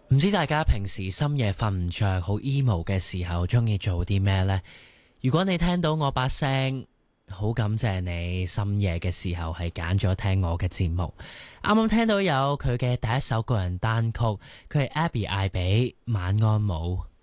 唔知大家平時深夜瞓唔着好 emo 嘅時候，中意做啲咩呢？如果你聽到我把聲，好感謝你深夜嘅時候係揀咗聽我嘅節目。啱啱聽到有佢嘅第一首個人單曲，佢係 Abby 艾比晚安舞。